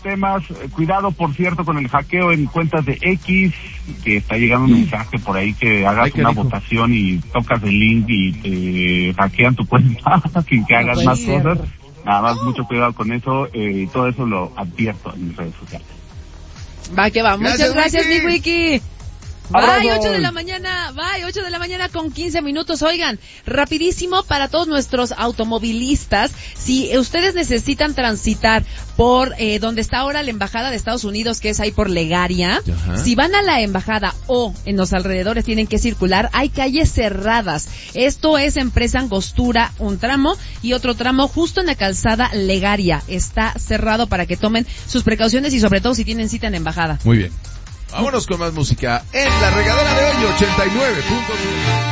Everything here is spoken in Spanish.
temas. Cuidado, por cierto, con el hackeo en cuentas de X, que está llegando un mensaje por ahí que hagas una votación y tocas el link y te hackean tu cuenta sin que hagas más cosas. Nada más, mucho cuidado con eso. Todo eso lo advierto en mis redes sociales. Va que va. Muchas gracias, mi Wiki. Bye, 8 de la mañana con 15 minutos. Oigan, rapidísimo para todos nuestros automovilistas, si ustedes necesitan transitar por donde está ahora la embajada de Estados Unidos, que es ahí por Legaria, si van a la embajada o en los alrededores tienen que circular, hay calles cerradas. Esto es en Presa Angostura, un tramo, y otro tramo justo en la calzada Legaria. Está cerrado para que tomen sus precauciones y sobre todo si tienen cita en embajada. Muy bien. Vámonos con más música en La Regadera de hoy, 89.9.